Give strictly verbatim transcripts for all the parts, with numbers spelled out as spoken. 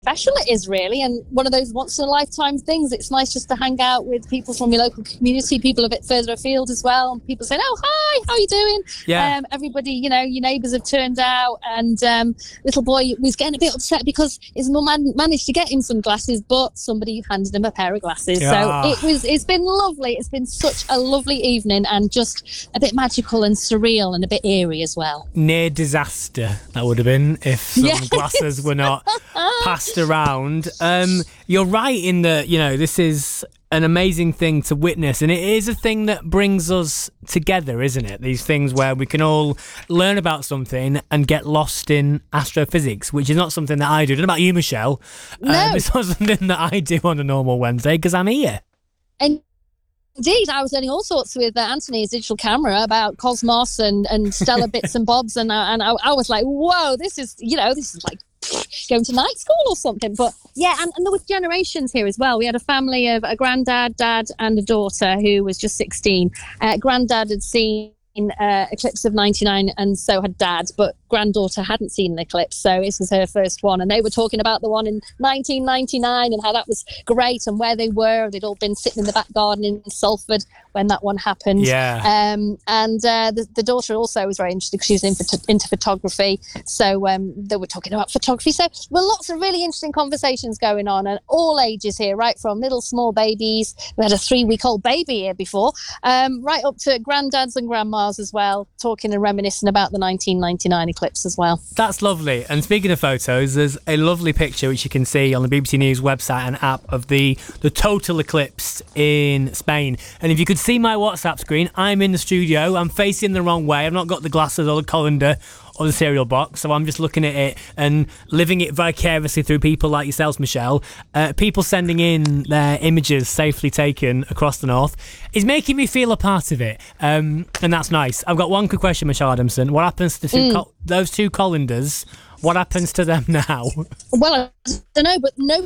special it is, really, and one of those once in a lifetime things. It's nice just to hang out with people from your local community, people a bit further afield as well, and people saying, oh, hi, how are you doing? Yeah. Um, everybody, you know, your neighbours have turned out, and um, little boy was getting a bit upset because his mum hadn't managed to get him some glasses, but somebody handed him a pair of glasses. Yeah. So it was, it's been lovely. It's been such a lovely evening, and just a bit magical and surreal and a bit eerie as well. Near disaster, that would have been, if some Yes. glasses were not passed around. Um, you're right in that, you know, this is an amazing thing to witness, and it is a thing that brings us together, isn't it? These things where we can all learn about something and get lost in astrophysics, which is not something that I do. I don't know about you, Michelle. No. Um, it's not something that I do on a normal Wednesday because I'm here. And indeed, I was learning all sorts with uh, Anthony's digital camera about cosmos and, and stellar bits and bobs, and, I, and I, I was like, whoa, this is, you know, this is like going to night school or something. But yeah, and, and there were generations here as well. We had a family of a granddad, dad, and a daughter who was just sixteen. Uh, granddad had seen uh, eclipse of ninety-nine, and so had dad, but granddaughter hadn't seen an eclipse, so this was her first one, and they were talking about the one in nineteen ninety-nine and how that was great and where they were. They'd all been sitting in the back garden in Salford when that one happened. Yeah. Um, and uh, the, the daughter also was very interested because she was in, into photography, so um, they were talking about photography. So there were lots of really interesting conversations going on, and all ages here, right from little small babies, we had a three-week-old baby here before, um, right up to granddads and grandmas as well, talking and reminiscing about the nineteen ninety-nine eclipse as well. That's lovely. And speaking of photos, there's a lovely picture which you can see on the B B C News website and app of the, the total eclipse in Spain. And if you could see my WhatsApp screen, I'm in the studio. I'm facing the wrong way. I've not got the glasses or the colander or the cereal box, so I'm just looking at it and living it vicariously through people like yourselves, Michelle. Uh, people sending in their images safely taken across the north is making me feel a part of it, um, and that's nice. I've got one quick question, Michelle Adamson. What happens to the two Mm. col- those two colanders? What happens to them now? Well, I don't know, but no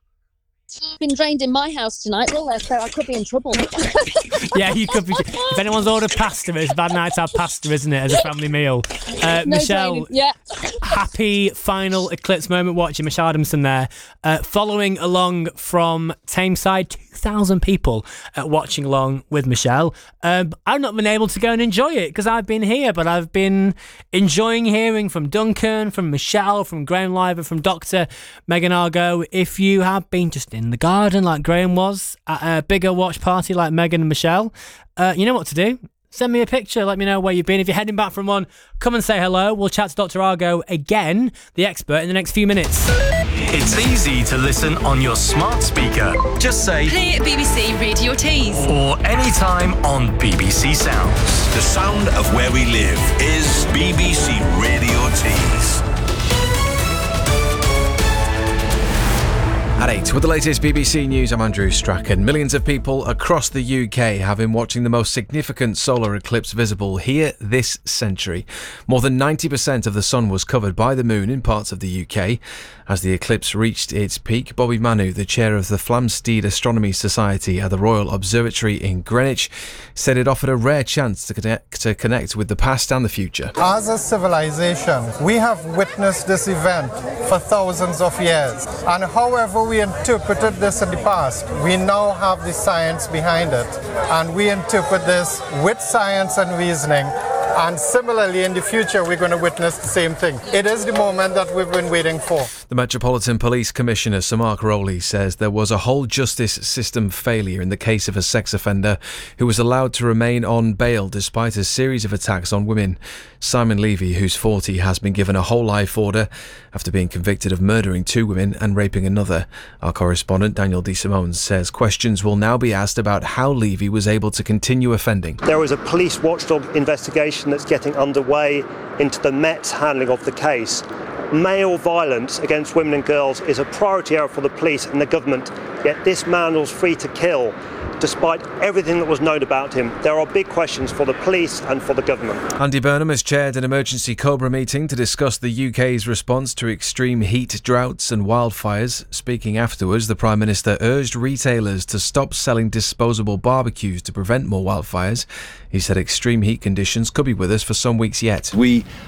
been drained in my house tonight, will there? So I could be in trouble. Yeah, you could be. If anyone's ordered pasta, it's a bad night to have pasta, isn't it, as a family meal? Uh, No Michelle, draining. Yeah. happy final eclipse moment watching. Michelle Adamson there, uh, following along from Tameside. two thousand people uh, watching along with Michelle. Um, I've not been able to go and enjoy it because I've been here, but I've been enjoying hearing from Duncan, from Michelle, from Graham Liver, from Doctor Megan Argo. If you have been just in the garden like Graham was, at a bigger watch party like Megan and Michelle, uh, you know what to do. Send me a picture, let me know where you've been. If you're heading back from one, come and say hello. We'll chat to Doctor Argo again, the expert, in the next few minutes. It's easy to listen on your smart speaker. Just say Play at B B C Radio Tees. or anytime on B B C Sounds. The sound of where we live is B B C Radio Tees. At eight, with the latest B B C News, I'm Andrew Strachan. Millions of people across the U K have been watching the most significant solar eclipse visible here this century. More than ninety percent of the sun was covered by the moon in parts of the U K. As the eclipse reached its peak, Bobby Manu, the chair of the Flamsteed Astronomy Society at the Royal Observatory in Greenwich, said it offered a rare chance to connect, to connect with the past and the future. As a civilization, we have witnessed this event for thousands of years. And however we interpreted this in the past, we now have the science behind it. And we interpret this with science and reasoning. And similarly, in the future, we're going to witness the same thing. It is the moment that we've been waiting for. The Metropolitan Police Commissioner, Sir Mark Rowley, says there was a whole justice system failure in the case of a sex offender who was allowed to remain on bail despite a series of attacks on women. Simon Levy, who's forty, has been given a whole life order after being convicted of murdering two women and raping another. Our correspondent, Daniel D. Simone, says questions will now be asked about how Levy was able to continue offending. There is a police watchdog investigation that's getting underway into the Met's handling of the case. Male violence against women and girls is a priority area for the police and the government, yet this man was free to kill despite everything that was known about him. There are big questions for the police and for the government. Andy Burnham has chaired an emergency COBRA meeting to discuss the U K's response to extreme heat, droughts and wildfires. Speaking afterwards, the Prime Minister urged retailers to stop selling disposable barbecues to prevent more wildfires. He said extreme heat conditions could be with us for some weeks yet. We